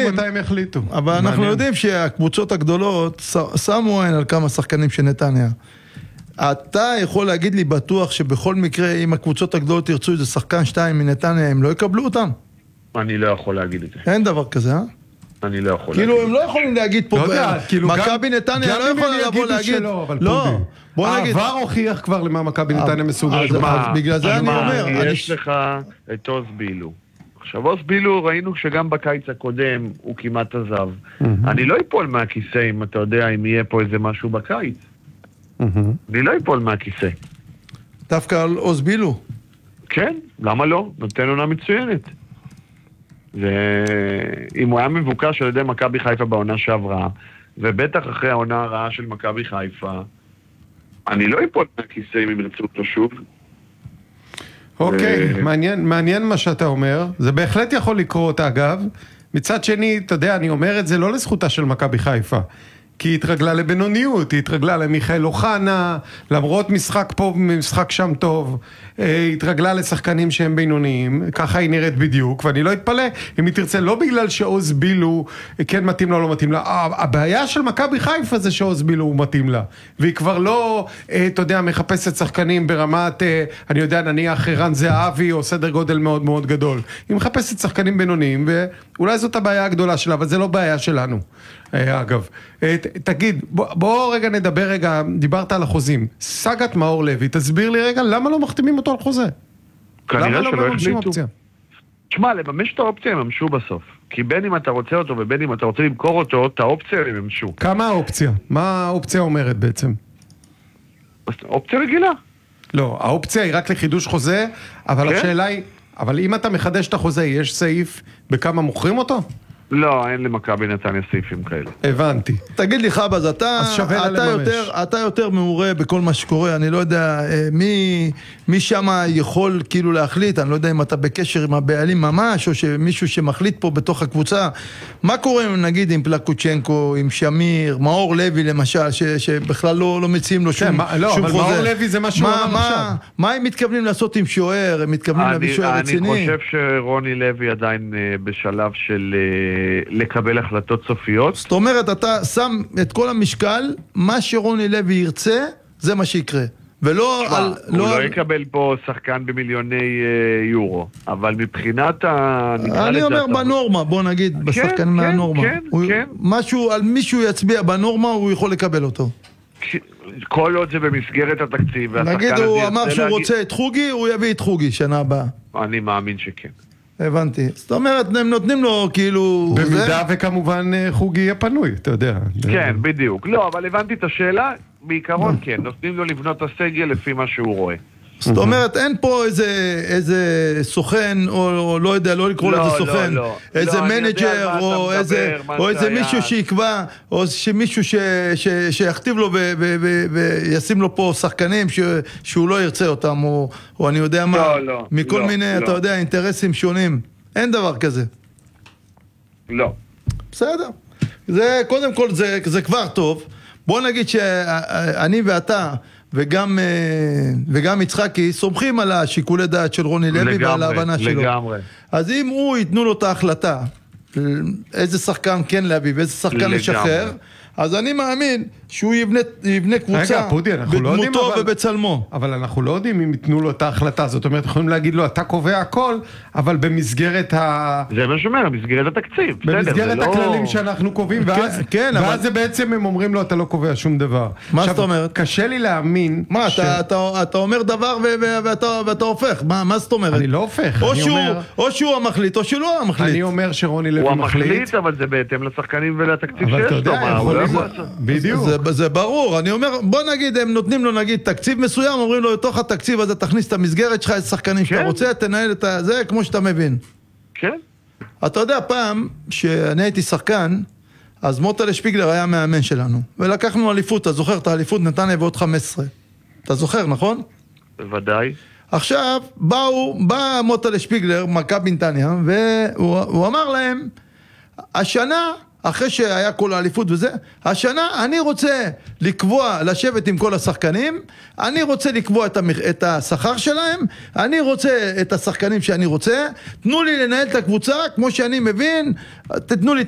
מתי הם יחליטו. אבל אנחנו יודעים שהקבוצות הגדולות שמו עין על כמה שחקנים של נתניה. אתה יכול להגיד לי בטוח שבכל מקרה, אם הקבוצות הגדולות ירצו איזה שחקן 2 מנתניה, הם לא יקבלו אותם? אני לא יכול להגיד את זה. אין דבר כזה, אה? אני לא יכול כאילו הם לא יכולים להגיד פה, מכבי נתניה לא יכולה לבוא להגיד, לא, בוא נגיד. העבר הוכיח כבר למה מכבי נתניה מסוגלת. בגלל זה אני אומר. יש לך את עוז בילו. עכשיו עוז בילו ראינו שגם בקיץ הקודם הוא כמעט עזב. אני לא אפול מהכיסא אם אתה יודע אם יהיה פה איזה משהו בקיץ. אני לא אפול מהכיסא. דווקא על עוז בילו? כן, למה לא? נותן עונה מצוינת. ואם הוא היה מבוקש על ידי מכבי חיפה בעונה שעברה, ובטח אחרי העונה הרעה של מכבי חיפה, אני לא אפול מהכיסא אם הם ירצו אותו שוב. אוקיי, מעניין מה שאתה אומר. זה בהחלט יכול לקרות, אגב. מצד שני, אתה יודע, אני אומר את זה לא לזכותה של מכבי חיפה. כי היא התרגלה לבינוניות, היא התרגלה למיכאל אוחנה, למרות משחק פה ומשחק שם טוב, היא התרגלה לשחקנים שהם בינוניים, ככה היא נראית בדיוק, ואני לא אתפלא אם היא תרצה, לא בגלל שעוז בילו כן מתאים לה או לא מתאים לה, הבעיה של מכבי חיפה זה שעוז בילו הוא מתאים לה, והיא כבר לא, אתה יודע, מחפשת שחקנים ברמת, אני יודע, נניח רן זהבי או סדר גודל מאוד מאוד גדול, היא מחפשת שחקנים בינוניים, ואולי זאת הבעיה הגדולה שלה, אבל זה לא בעיה שלנו. אגב, תגיד, בוא רגע נדבר רגע, דיברת על החוזים, סגת מאור לוי, תסביר לי רגע, למה לא מחתימים אותו על חוזה? כנראה שלא החליטו. תשמע, לממש את האופציה הם ימשו בסוף, כי בין אם אתה רוצה אותו ובין אם אתה רוצה למכור אותו, את האופציה הם ימשו. כמה האופציה? מה האופציה אומרת בעצם? אופציה רגילה. לא, האופציה היא רק לחידוש חוזה, אבל השאלה היא, אבל אם אתה מחדש את החוזה, יש סעיף בכמה מוכרים אותו? לא, אין למכבי נתניה סעיפים כאלה. הבנתי. תגיד לי חבז, אתה יותר מעורה בכל מה שקורה, אני לא יודע מי שם יכול כאילו להחליט, אני לא יודע אם אתה בקשר עם הבעלים ממש, או שמישהו שמחליט פה בתוך הקבוצה, מה קורה נגיד עם פלקוצ'נקו, עם שמיר, מאור לוי למשל, שבכלל לא מציעים לו שום חוזה. לא, אבל מאור לוי זה מה שהוא אמר עכשיו. מה הם מתכוונים לעשות עם שוער? הם מתכוונים להביא שוער רציני? אני חושב שרוני לוי עדיין בשלב של לקבל החלטות סופיות. זאת אומרת, אתה שם את כל המשקל, מה שרוני לוי ירצה, זה מה שיקרה. ולא הוא לא יקבל פה שחקן במיליוני יורו, אבל מבחינת אני אומר בנורמה, בוא נגיד, בשחקן מהנורמה. משהו, על מישהו יצביע בנורמה, הוא יכול לקבל אותו. כל עוד זה במסגרת התקציב. נגיד, הוא אמר שהוא רוצה את חוגי, הוא יביא את חוגי שנה הבאה. אני מאמין שכן. הבנתי. זאת אומרת, הם נותנים לו כאילו... במידה וכמובן חוגי יהיה פנוי, אתה יודע. כן, בדיוק. לא, אבל הבנתי את השאלה, בעיקרון כן, נותנים לו לבנות הסגל לפי מה שהוא רואה. זאת אומרת, אין פה איזה סוכן, או לא יודע, לא לקרוא לזה סוכן, איזה מנג'ר, או איזה מישהו שיקבע, או מישהו שיכתיב לו וישים לו פה שחקנים שהוא לא ירצה אותם, או אני יודע מה, מכל מיני, אתה יודע, אינטרסים שונים. אין דבר כזה. לא. בסדר. זה, קודם כל, זה כבר טוב. בוא נגיד שאני ואתה, וגם יצחקי סומכים על השיקולי דעת של רוני לוי ועל ההבנה שלו. לגמרי. אז אם הוא ייתנו לו את ההחלטה, איזה שחקן כן להביא ואיזה שחקן לשחרר, אז אני מאמין שהוא יבנה קבוצה בדמותו ובצלמו. אבל אנחנו לא יודעים אם ייתנו לו את ההחלטה, זאת אומרת, יכולים להגיד לו, אתה קובע הכל, אבל במסגרת זה מה שאומר, במסגרת התקציב. במסגרת הכללים שאנחנו קובעים, ואז זה בעצם הם אומרים לו, אתה לא קובע שום דבר. מה זאת אומרת? קשה לי להאמין... מה, אתה אומר דבר ואתה הופך, מה זאת אומרת? אני לא הופך, או שהוא המחליט, או שהוא לא המחליט. אני אומר שרוני לוי מחליט. הוא המחליט, אבל זה בהתאם לשחקנים ולתקציב שיש לו. בדיוק. זה ברור, אני אומר, בוא נגיד, הם נותנים לו נגיד תקציב מסוים, אומרים לו, לתוך התקציב הזה תכניס את המסגרת שלך, את שחקנים שאתה רוצה, תנהל את זה כמו שאתה מבין. כן. אתה יודע, פעם שאני הייתי שחקן, אז מוטלה שפיגלר היה מאמן שלנו, ולקחנו אליפות, אתה זוכר את האליפות, נתניה ועוד 15. אתה זוכר, נכון? בוודאי. עכשיו, בא מוטלה שפיגלר, מכבי נתניה, והוא אמר להם, השנה... אחרי שהיה כל האליפות וזה, השנה אני רוצה לקבוע, לשבת עם כל השחקנים, אני רוצה לקבוע את השכר שלהם, אני רוצה את השחקנים שאני רוצה, תנו לי לנהל את הקבוצה כמו שאני מבין, תתנו לי